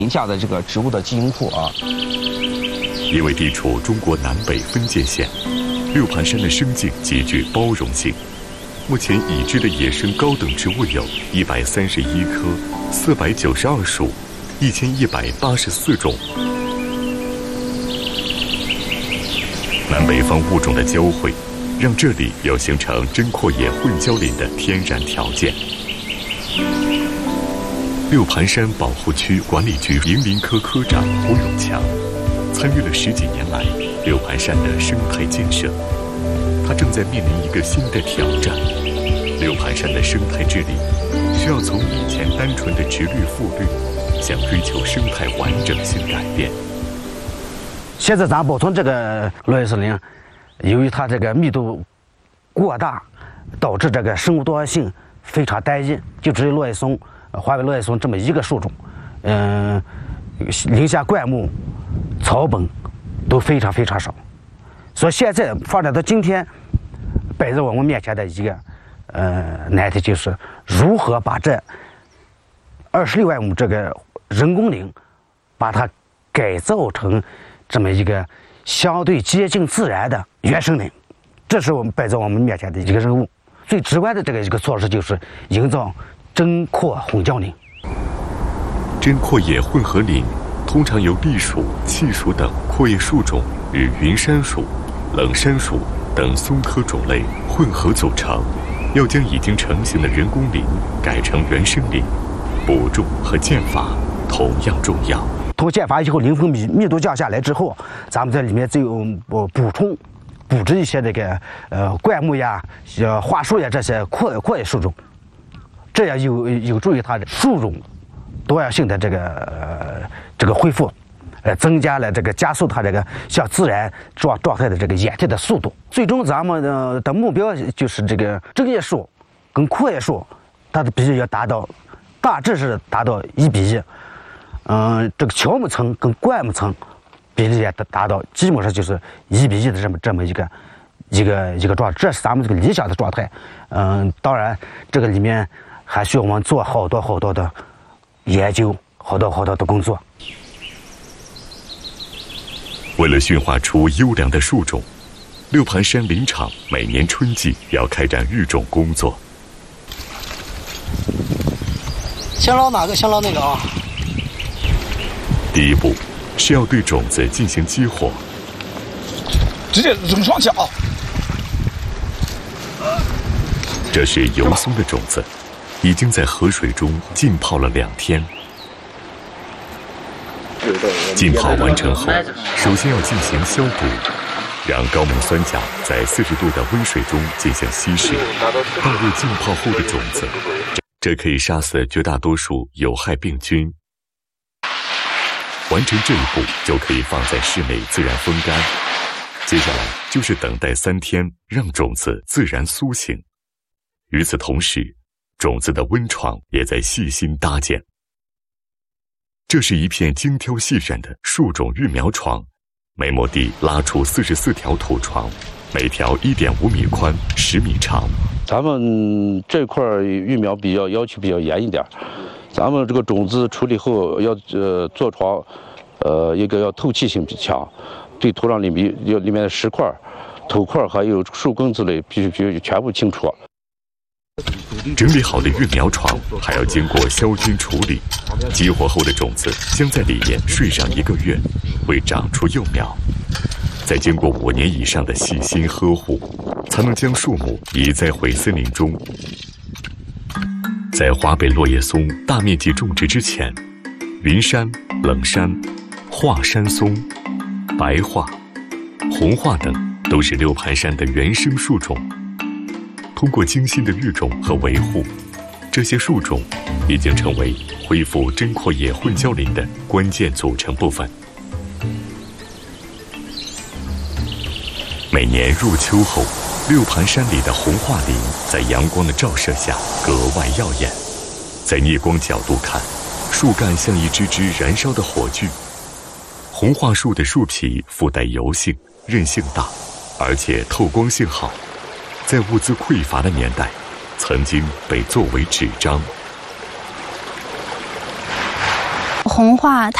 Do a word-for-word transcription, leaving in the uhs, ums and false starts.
名下的这个植物的基因库啊。 因为地处中国南北分界线，六盘山的生境极具包容性。目前已知的野生高等植物有一百三十一棵、四百九十二属、一千一百八十四种。南北方物种的交汇，让这里有形成针阔野混交林的天然条件。六盘山保护区管理局营林科科长胡永强参与了十几年来六盘山的生态建设，他正在面临一个新的挑战。六盘山的生态治理需要从以前单纯的植绿覆绿，向追求生态完整性改变。 现在咱保存这个落叶松林，由于它这个密度过大，导致这个生物多样性非常单一，就只有落叶松、华北落叶松这么一个树种。嗯，林下灌木、草本都非常非常少，所以现在发展到今天，摆在我们面前的一个呃难题就是如何把这二十六万亩这个人工林，把它改造成这么一个相对接近自然的原生林，这是我们摆在我们面前的一个任务。最直观的这个一个措施就是营造针阔混交林。 针阔野混合林通常由栎树、气树等阔叶树种与云杉树、冷杉树等松科种类混合组成。要将已经成型的人工林改成原生林，补种和间伐同样重要。 通过间伐以后，林峰密密度降下来之后，咱们在里面只有呃补充、补植一些这个呃灌木呀、呃桦树呀这些阔阔叶树种，这样有有助于它树种多样性的这个呃这个恢复。呃，增加了这个加速它这个向自然状状态的这个演替的速度。最终咱们的的目标就是这个针叶树跟阔叶树，它的比例要达到，大致是达到一比一。嗯，这个乔木层跟灌木层比例也达达到，基本上就是一比一的这么这么一个一个一个状态，这是咱们这个理想的状态。嗯，当然这个里面还需要我们做好多好多的研究，好多好多的工作。 为了驯化出优良的树种，六盘山林场每年春季要开展育种工作。 先捞哪个？先捞那个啊！ 第一步是要对种子进行激活， 直接扔上去啊！ 这是油松的种子，已经在河水中浸泡了两天。浸泡完成后，首先要进行消毒，让高锰酸钾在四十度的温水中进行稀释，倒入浸泡后的种子，这可以杀死绝大多数有害病菌。完成这一步，就可以放在室内自然风干。接下来就是等待三天，让种子自然苏醒。与此同时，种子的温床也在细心搭建。这是一片精挑细选的树种育苗床，每亩地拉出四十四条土床，每条一点五米宽，十米长。 咱们这块育苗比较要求比较严一点，咱们这个种子处理后要呃做床，呃一个要透气性比较强，对土壤里面要里面的石块、土块还有树根之类必须必须全部清除。 整理好的育苗床还要经过消菌处理，激活后的种子将在里面睡上一个月，会长出幼苗。再经过五年以上的细心呵护，才能将树木移栽回森林中。在华北落叶松大面积种植之前，云杉、冷杉、华山松、白桦、红桦等都是六盘山的原生树种。通过精心的育种和维护，这些树种已经成为恢复针阔野混交林的关键组成部分。每年入秋后，六盘山里的红桦林在阳光的照射下格外耀眼。在逆光角度看，树干像一只只燃烧的火炬。红桦树的树皮附带油性，韧性大，而且透光性好。在物资匮乏的年代，曾经被作为纸张。 红化